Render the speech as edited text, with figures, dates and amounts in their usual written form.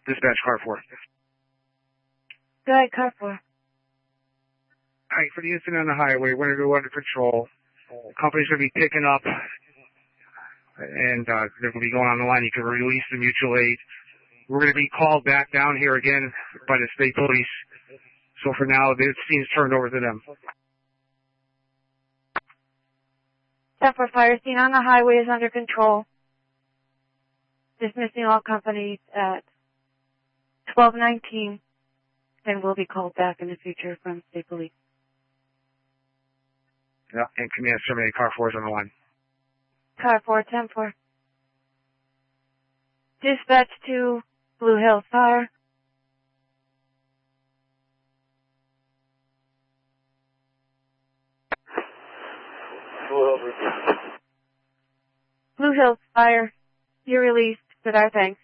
Dispatch car 4. Go ahead, car 4. Alright, for the incident on the highway, we're going to go under control. The company's going to be picking up, and they're going to be going on the line. You can release the mutual aid. We're going to be called back down here again by the state police. So for now, the scene's turned over to them. 10-4 fire scene on the highway is under control. Dismissing all companies at 12:19, and will be called back in the future from state police. Yeah, and command terminated. Car 4 is on the line. Car 4, 10-4. Dispatch to Blue Hills Fire. Blue Hills Fire, you're released with our thanks.